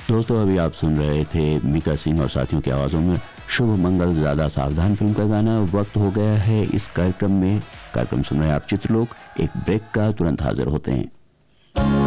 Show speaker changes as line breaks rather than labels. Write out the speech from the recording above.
दोस्तों अभी आप सुन रहे थे मीका सिंह और साथियों की आवाज़ों में शुभ मंगल ज़्यादा सावधान फिल्म का गाना। वक्त हो गया है इस कार्यक्रम सुन रहे हैं आप चित्रलोक। एक ब्रेक का, तुरंत हाजिर होते हैं।